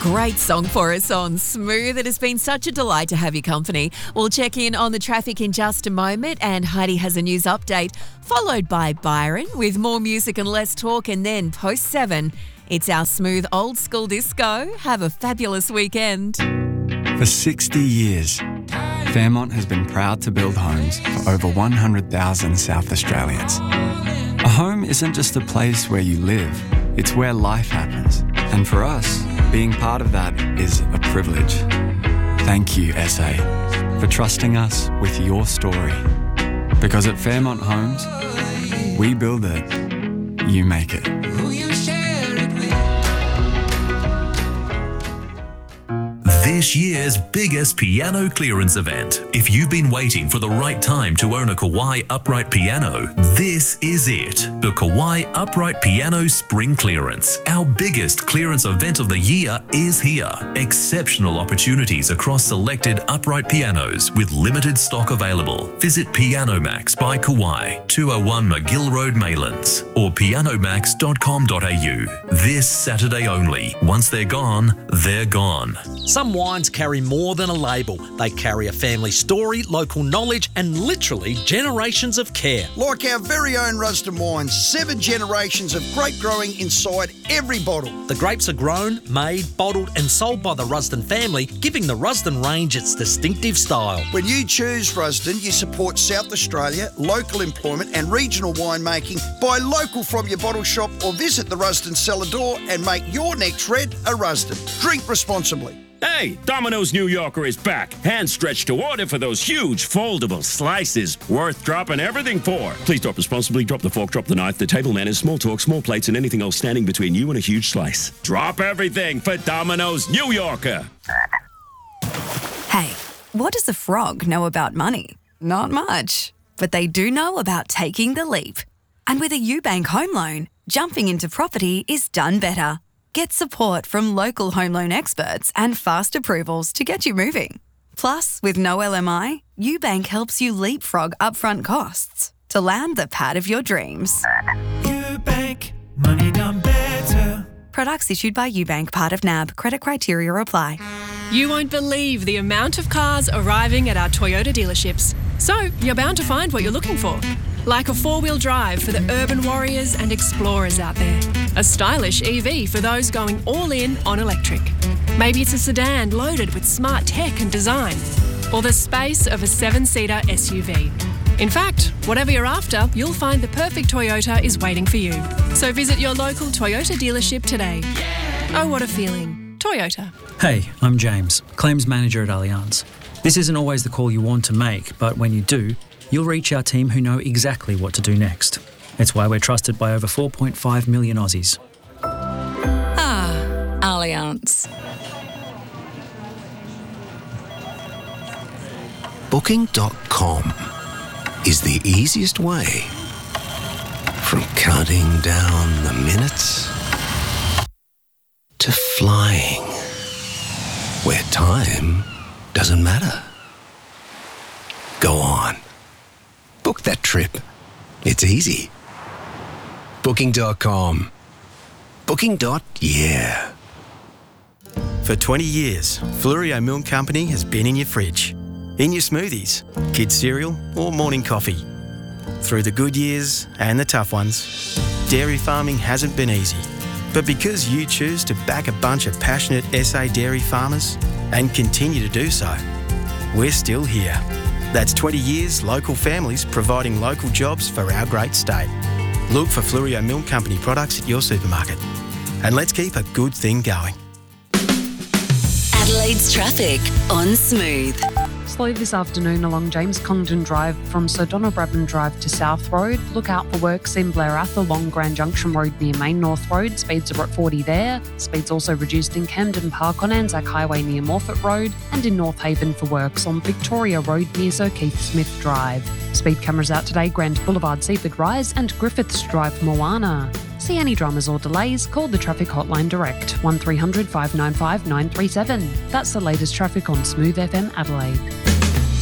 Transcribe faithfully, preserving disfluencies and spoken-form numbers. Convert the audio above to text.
Great song for us on Smooth. It has been such a delight to have your company. We'll check in on the traffic in just a moment, and Heidi has a news update, followed by Byron with more music and less talk, and then post seven, it's our Smooth Old School Disco. Have a fabulous weekend. For sixty years, Fairmont has been proud to build homes for over one hundred thousand South Australians. A home isn't just a place where you live, it's where life happens. And for us, being part of that is a privilege. Thank you, S A, for trusting us with your story. Because at Fairmont Homes, we build it, you make it. This year's biggest piano clearance event. If you've been waiting for the right time to own a Kawai upright piano, this is it. The Kawai Upright Piano Spring Clearance. Our biggest clearance event of the year is here. Exceptional opportunities across selected upright pianos with limited stock available. Visit Piano Max by Kawai, two oh one McGill Road, Maylands, or piano max dot com dot a u. This Saturday only. Once they're gone, they're gone. Some wines carry more than a label. They carry a family story, local knowledge, and literally generations of care. Like our very own Rusden wines, seven generations of grape growing inside every bottle. The grapes are grown, made, bottled, and sold by the Rusden family, giving the Rusden range its distinctive style. When you choose Rusden, you support South Australia, local employment, and regional winemaking. Buy local from your bottle shop or visit the Rusden cellar door and make your next red a Rusden. Drink responsibly. Hey, Domino's New Yorker is back. Hand stretched to order for those huge foldable slices. Worth dropping everything for. Please drop responsibly. Drop the fork, drop the knife, the table manners, small talk, small plates, and anything else standing between you and a huge slice. Drop everything for Domino's New Yorker. Hey, what does a frog know about money? Not much. But they do know about taking the leap. And with a UBank home loan, jumping into property is done better. Get support from local home loan experts and fast approvals to get you moving. Plus, with no L M I, UBank helps you leapfrog upfront costs to land the pad of your dreams. UBank, money done better. Products issued by UBank, part of N A B. Credit criteria apply. You won't believe the amount of cars arriving at our Toyota dealerships. So, you're bound to find what you're looking for. Like a four-wheel drive for the urban warriors and explorers out there. A stylish E V for those going all in on electric. Maybe it's a sedan loaded with smart tech and design. Or the space of a seven-seater S U V. In fact, whatever you're after, you'll find the perfect Toyota is waiting for you. So visit your local Toyota dealership today. Oh, what a feeling. Toyota. Hey, I'm James, Claims Manager at Allianz. This isn't always the call you want to make, but when you do, you'll reach our team who know exactly what to do next. It's why we're trusted by over four point five million Aussies. Ah, Allianz. Booking dot com is the easiest way from counting down the minutes to flying, where time doesn't matter. Go on. Book that trip. It's easy. Booking dot com. Booking. Yeah. For twenty years, Flurio Milk Company has been in your fridge, in your smoothies, kids' cereal or morning coffee. Through the good years and the tough ones, dairy farming hasn't been easy. But because you choose to back a bunch of passionate S A dairy farmers and continue to do so, we're still here. That's twenty years local families providing local jobs for our great state. Look for Flurio Milk Company products at your supermarket. And let's keep a good thing going. Adelaide's traffic on Smooth. Slow this afternoon along James Congdon Drive from Sir Donald Bradman Drive to South Road. Look out for works in Blairath along Grand Junction Road near Main North Road. Speeds are at forty there. Speeds also reduced in Camden Park on Anzac Highway near Morphett Road and in North Haven for works on Victoria Road near Sir Keith Smith Drive. Speed cameras out today, Grand Boulevard, Seaford Rise and Griffiths Drive, Moana. See any dramas or delays, call the traffic hotline direct, one three hundred five nine five nine three seven. That's the latest traffic on Smooth F M Adelaide.